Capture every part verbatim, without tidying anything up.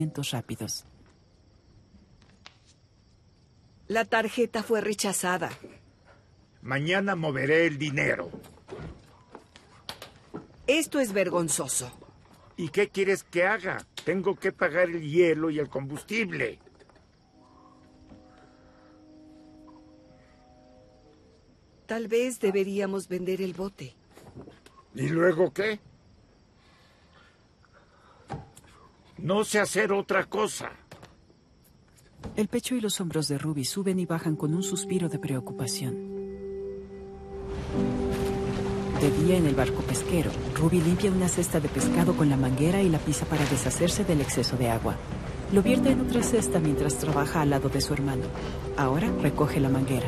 rápidos. La tarjeta fue rechazada. Mañana moveré el dinero. Esto es vergonzoso. ¿Y qué quieres que haga? Tengo que pagar el hielo y el combustible. Tal vez deberíamos vender el bote. ¿Y luego qué? No sé hacer otra cosa. El pecho y los hombros de Ruby suben y bajan con un suspiro de preocupación. De día en el barco pesquero, Ruby limpia una cesta de pescado con la manguera y la pisa para deshacerse del exceso de agua. Lo vierte en otra cesta mientras trabaja al lado de su hermano. Ahora recoge la manguera.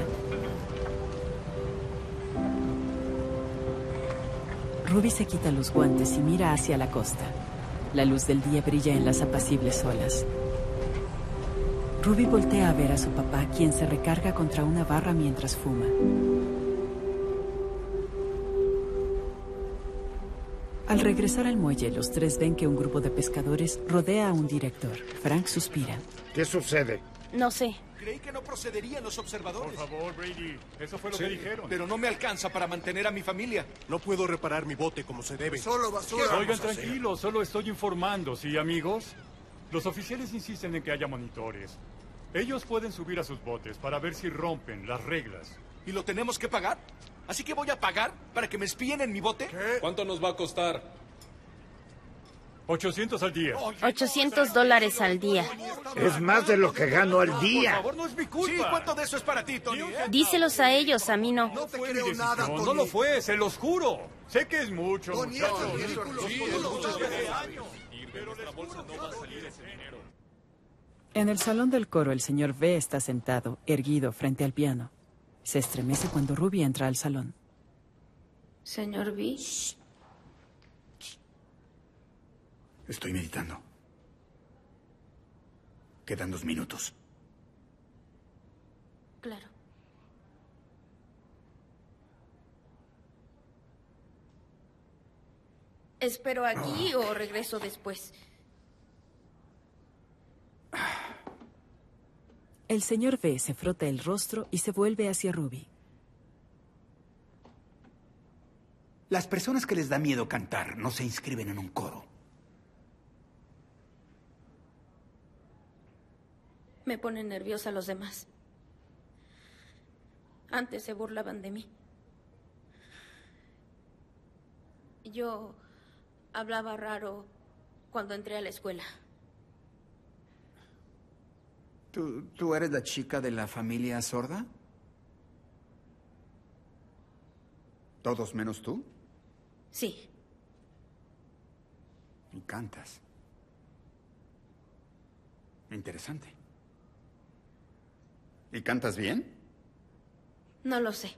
Ruby se quita los guantes y mira hacia la costa. La luz del día brilla en las apacibles olas. Ruby voltea a ver a su papá, quien se recarga contra una barra mientras fuma. Al regresar al muelle, los tres ven que un grupo de pescadores rodea a un director. Frank suspira. ¿Qué sucede? No sé. Creí que no procederían los observadores. Por favor, Brady. Eso fue lo Sí, que dijeron. pero no me alcanza para mantener a mi familia. No puedo reparar mi bote como se debe. Solo basura. Oigan, tranquilos, solo estoy informando, ¿sí, amigos? Los oficiales insisten en que haya monitores. Ellos pueden subir a sus botes para ver si rompen las reglas. ¿Y lo tenemos que pagar? ¿Así que voy a pagar para que me espíen en mi bote? ¿Qué? ¿Cuánto nos va a costar? ochocientos al día. ochocientos dólares al día. Es más de lo que gano al día. Por favor, no es mi culpa. Sí, ¿cuánto de eso es para ti, Tony? eh? Díselos a ellos, a mí no. No te Fue mi creo decisión, nada, Tony. no lo fue, se los juro. Sé que es mucho, Tony, muchachos. eso es ridículo. Sí, Tú es lo mucho sabes. dinero. Pero les juro que no va a salir ese dinero. En el salón del coro, el señor V está sentado, erguido, frente al piano. Se estremece cuando Ruby entra al salón. Señor V. Estoy meditando. Quedan dos minutos. Claro. ¿Espero aquí o regreso después? El señor V se frota el rostro y se vuelve hacia Ruby. Las personas que les da miedo cantar no se inscriben en un coro. Me ponen nerviosa los demás. Antes se burlaban de mí. Yo hablaba raro cuando entré a la escuela. ¿Tú, tú eres la chica de la familia sorda? ¿Todos menos tú? Sí. Y cantas. Interesante. ¿Y cantas bien? No lo sé.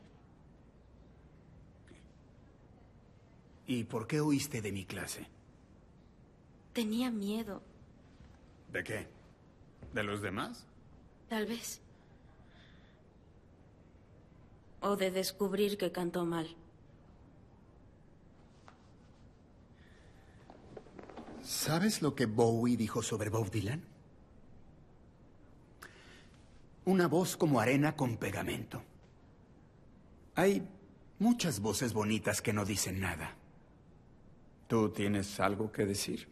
¿Y por qué huiste de mi clase? Tenía miedo, ¿De qué? ¿De los demás? tal vez. O de descubrir que cantó mal. ¿Sabes lo que Bowie dijo sobre Bob Dylan? Una voz como arena con pegamento. Hay muchas voces bonitas que no dicen nada. ¿Tú tienes algo que decir?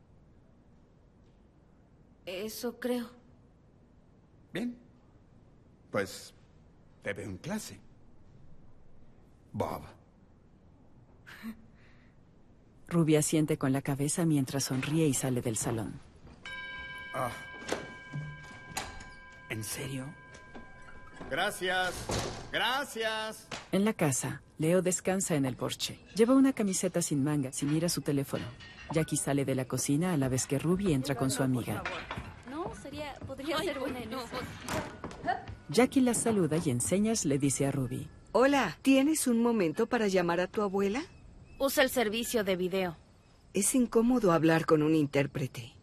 Eso creo. Bien. Pues te veo en clase. Bob. Ruby asiente con la cabeza mientras sonríe y sale del salón. Ah. ¿En serio? Gracias. Gracias. En la casa, Leo descansa en el porche. Lleva una camiseta sin mangas y mira su teléfono. Jackie sale de la cocina a la vez que Ruby entra con su amiga. No, sería... podría ser buena en eso. Jackie la saluda y en señas le dice a Ruby. Hola, ¿tienes un momento para llamar a tu abuela? Usa el servicio de video. Es incómodo hablar con un intérprete.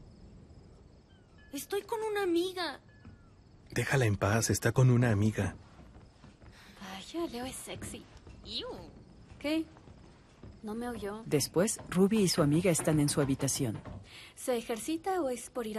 Estoy con una amiga. Déjala en paz, está con una amiga. Vaya, Leo es sexy. Iu. ¿Qué? No me oyó. Después, Ruby y su amiga están en su habitación. ¿Se ejercita o es por ir a